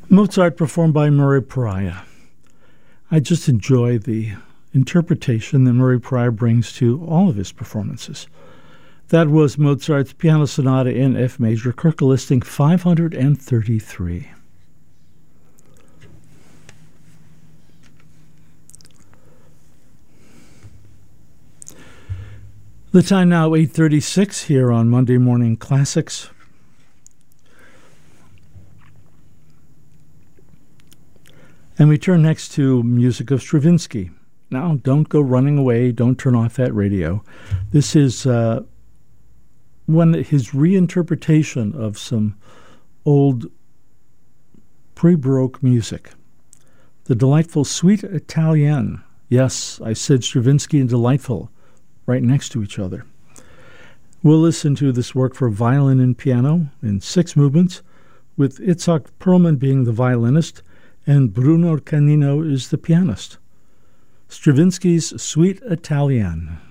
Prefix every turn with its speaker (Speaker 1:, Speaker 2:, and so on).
Speaker 1: Mozart performed by Murray Pariah. I just enjoy the interpretation that Murray Pariah brings to all of his performances. That was Mozart's Piano Sonata in F major, Köchel listing 533. The time now 8:36 here on Monday Morning Classics. And we turn next to music of Stravinsky. Now, don't go running away. Don't turn off that radio. This is his reinterpretation of some old pre-Baroque music. The delightful Suite Italienne. Yes, I said Stravinsky and delightful, right next to each other. We'll listen to this work for violin and piano in 6 movements, with Itzhak Perlman being the violinist and Bruno Canino is the pianist. Stravinsky's Suite Italienne.